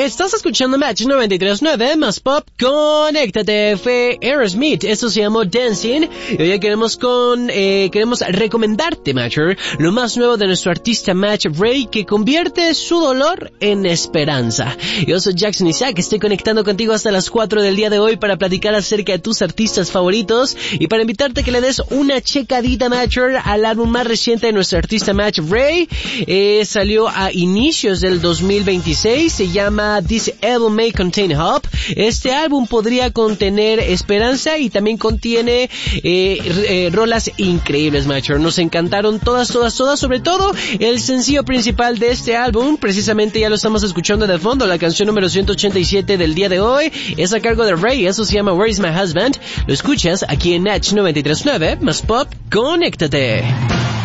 Estás escuchando Match 93.9 más pop. Conéctate. Fue Aerosmith. Esto se llamó Dancing. Y hoy queremos recomendarte, Matcher, lo más nuevo de nuestro artista Match Ray, que convierte su dolor en esperanza. Yo soy Jackson Isaac. Estoy conectando contigo hasta las 4 del día de hoy para platicar acerca de tus artistas favoritos y para invitarte a que le des una checadita, Matcher, al álbum más reciente de nuestro artista Match Ray. Salió a inicios del 2026. Se llama This Album May Contain Hope. Este álbum podría contener esperanza y también contiene rolas increíbles, Matcher. Nos encantaron todas, sobre todo el sencillo principal de este álbum. Precisamente ya lo estamos escuchando de fondo, la canción número 187 del día de hoy. Es a cargo de Ray, eso se llama Where Is My Husband. Lo escuchas aquí en Match 93.9 más pop. Conéctate.